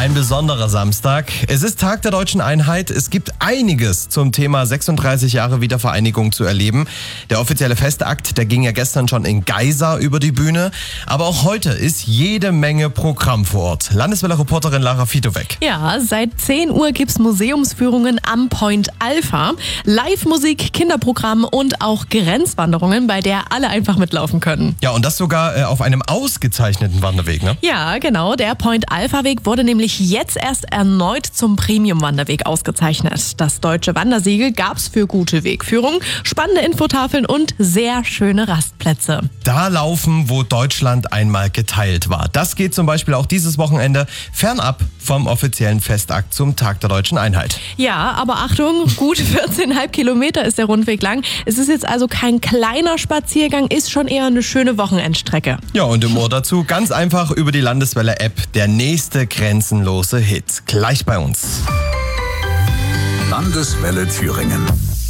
Ein besonderer Samstag. Es ist Tag der Deutschen Einheit. Es gibt einiges zum Thema 36 Jahre Wiedervereinigung zu erleben. Der offizielle Festakt, der ging ja gestern schon in Geisa über die Bühne. Aber auch heute ist jede Menge Programm vor Ort. Landeswelle-Reporterin Lara Fitowek. Ja, seit 10 Uhr gibt's Museumsführungen am Point Alpha, Live-Musik, Kinderprogramm und auch Grenzwanderungen, bei der alle einfach mitlaufen können. Ja, und das sogar auf einem ausgezeichneten Wanderweg, ne? Ja, genau. Der Point Alpha Weg wurde nämlich jetzt erst erneut zum Premium-Wanderweg ausgezeichnet. Das deutsche Wandersiegel gab's für gute Wegführung, spannende Infotafeln und sehr schöne Rastplätze. Da laufen, wo Deutschland einmal geteilt war. Das geht zum Beispiel auch dieses Wochenende fernab vom offiziellen Festakt zum Tag der Deutschen Einheit. Ja, aber Achtung, gut 14,5 Kilometer ist der Rundweg lang. Es ist jetzt also kein kleiner Spaziergang, ist schon eher eine schöne Wochenendstrecke. Ja, und im Ohr dazu ganz einfach über die Landeswelle-App der nächste grenzenlose Hit. Gleich bei uns. Landeswelle Thüringen.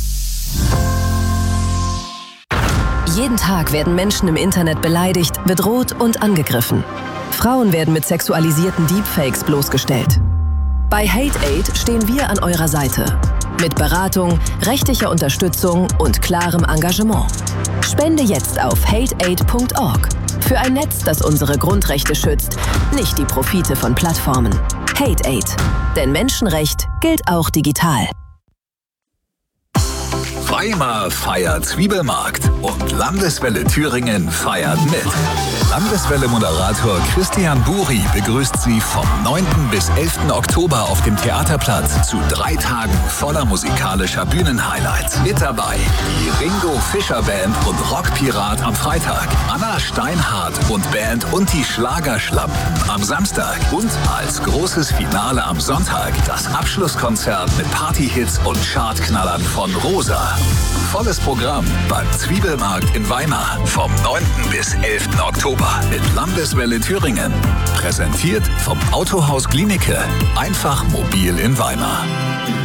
Jeden Tag werden Menschen im Internet beleidigt, bedroht und angegriffen. Frauen werden mit sexualisierten Deepfakes bloßgestellt. Bei HateAid stehen wir an eurer Seite. Mit Beratung, rechtlicher Unterstützung und klarem Engagement. Spende jetzt auf hateaid.org. Für ein Netz, das unsere Grundrechte schützt, nicht die Profite von Plattformen. HateAid. Denn Menschenrecht gilt auch digital. Weimar feiert Zwiebelmarkt und Landeswelle Thüringen feiert mit. Landeswelle-Moderator Christian Buri begrüßt Sie vom 9. bis 11. Oktober auf dem Theaterplatz zu 3 Tagen voller musikalischer Bühnenhighlights. Mit dabei die Ringo Fischer Band und Rockpirat am Freitag, Anna Steinhardt und Band und die Schlagerschlampen am Samstag und als großes Finale am Sonntag das Abschlusskonzert mit Partyhits und Chartknallern von Rosa. Volles Programm beim Zwiebelmarkt in Weimar vom 9. bis 11. Oktober mit Landeswelle Thüringen. Präsentiert vom Autohaus Glienicke. Einfach mobil in Weimar.